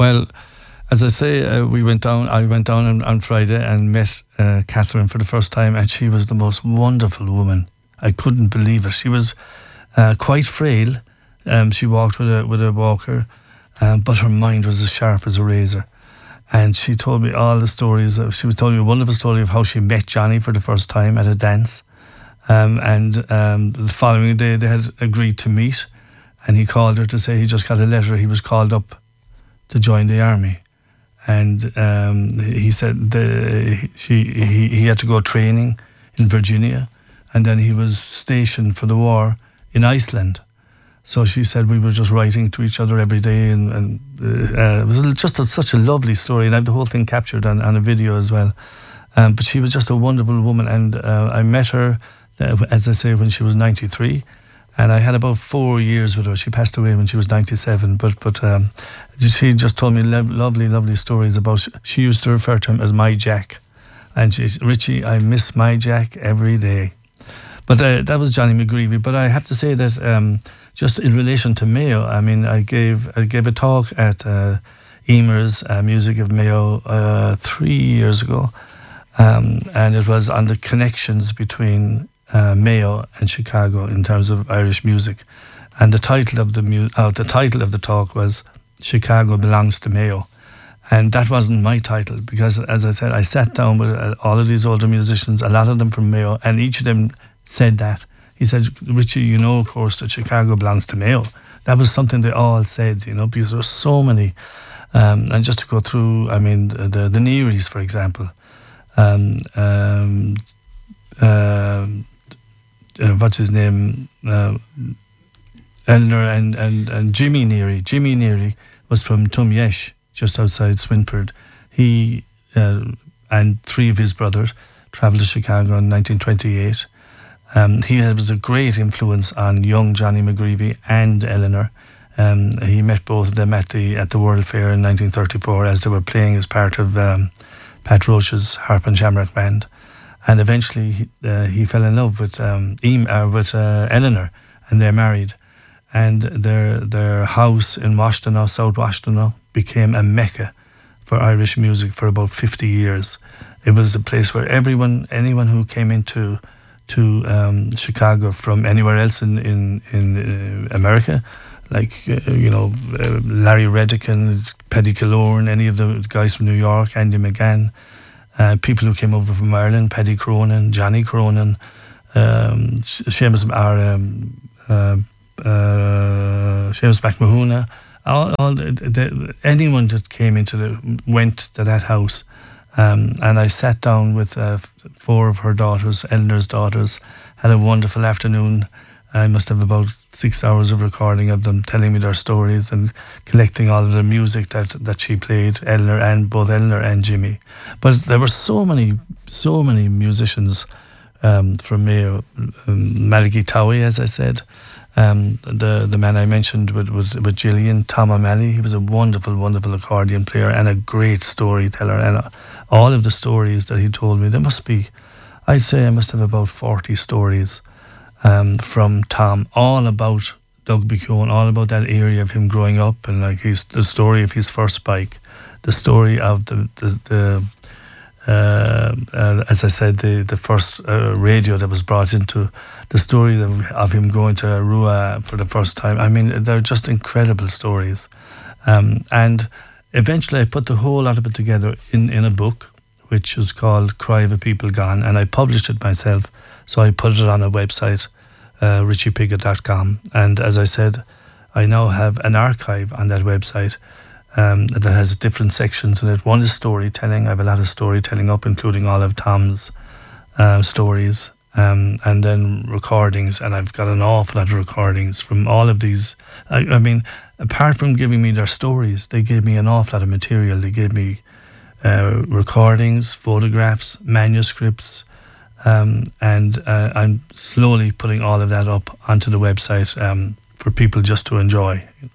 Well, as I say, we went down. I went down on Friday and met Catherine for the first time, and she was the most wonderful woman. I couldn't believe it. She was quite frail. She walked with a walker, but her mind was as sharp as a razor. And she told me all the stories. She was telling me a wonderful story of how she met Johnny for the first time at a dance. And the following day they had agreed to meet, and he called her to say he just got a letter. He was called up to join the army. And he said he had to go training in Virginia, and then he was stationed for the war in Iceland. So she said we were just writing to each other every day, and it was just such a lovely story, and I have the whole thing captured on a video as well. But she was just a wonderful woman, and I met her, as I say, when she was 93, and I had about 4 years with her. She passed away when she was 97, but she just told me lovely stories about. She used to refer to him as my Jack, and Richie, I miss my Jack every day. But that was Johnny McGreevy. But I have to say that just in relation to Mayo, I mean, I gave a talk at Emer's Music of Mayo 3 years ago, and it was on the connections between Mayo and Chicago in terms of Irish music, and the title of the talk was "Chicago Belongs to Mayo," and that wasn't my title, because, as I said, I sat down with all of these older musicians, a lot of them from Mayo, and each of them said that. He said, "Richie, you know, of course, that Chicago belongs to Mayo." That was something they all said, you know, because there were so many. And just to go through, I mean, the Nearys, for example. What's his name? Eleanor and Jimmy Neary. Jimmy Neary was from Tumyesh, just outside Swinford. He and three of his brothers travelled to Chicago in 1928. He was a great influence on young Johnny McGreevy and Eleanor. He met both of them at the World Fair in 1934 as they were playing as part of Pat Roach's Harp and Shamrock Band. And eventually he fell in love with Eleanor, and they're married. And their house in Washtenaw, South Washtenaw, became a mecca for Irish music for about 50 years. It was a place where anyone who came into Chicago from anywhere else in America, like Larry Redican, Paddy Killorn, any of the guys from New York, Andy McGann, people who came over from Ireland, Paddy Cronin, Johnny Cronin, Seamus McMahona, anyone that went to that house. And I sat down with four of her daughters, Eleanor's daughters, had a wonderful afternoon. I must have about 6 hours of recording of them telling me their stories and collecting all of the music that she played, both Eleanor and Jimmy. But there were so many musicians from Mayo. Malachy Towie, as I said, the man I mentioned with Gillian, Tom O'Malley. He was a wonderful accordion player and a great storyteller. And all of the stories that he told me, I'd say I must have about 40 stories from Tom, all about Doug Beacon, all about that area of him growing up, and like the story of his first bike, the story of as I said, the first radio that was brought into, the story of him going to Rua for the first time. I mean, they're just incredible stories. And eventually I put the whole lot of it together in a book, which is called Cry of a People Gone, and I published it myself. So I put it on a website, richiepiggott.com. And as I said, I now have an archive on that website that has different sections in it. One is storytelling. I have a lot of storytelling up, including all of Tom's stories, and then recordings. And I've got an awful lot of recordings from all of these. I mean, apart from giving me their stories, they gave me an awful lot of material. They gave me recordings, photographs, manuscripts, and I'm slowly putting all of that up onto the website for people just to enjoy.